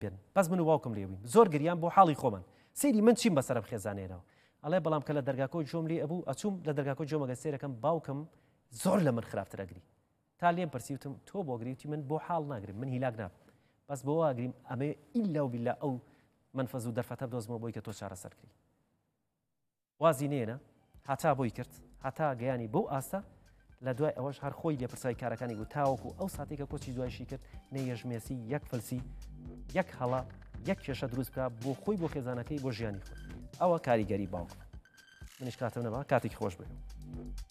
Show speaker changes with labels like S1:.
S1: بێن بەس من و باوکم لێبووین زۆر گریان بۆ حاڵی خۆمان سەیری من چیم بەسەرم خێزانێنەوە ئەڵێ بەڵام کە لە دەرگاکۆ جۆم لێ ئەبوو ئەچووم لە دەرگاکۆ جۆمەگە سێرەکەم باوکم زۆر لە من خراپترەگری تا لێم پرسیوتم تۆ بۆ گریوتی من بۆ حاڵ ناگرم من هیلاک ناب بەس بۆ واگریم ئەمێ ئیلا و بیلا ئەو منفەز و دەرفەتە بدۆزمەوە بۆی کە تۆ چارەسەرکری وازی نێنە هەتا بۆی کرد هەتا گەیانی بەو ئاستە لە دوای ئەوەش هەر خۆی لێپرسای کارەکانی بوو تاوەکو ئەو ساتێکە کۆچی دوایشی کرد نەیەژمێسی یەک فلسی یەک هەڵا یەک کێشە دروست بکە بۆ خۆی بۆ خێزانەکەی بۆ ژیانی خۆی ئەوە کاریگەری باوکم منیش کاتم نەما کاتێکی خۆش بێ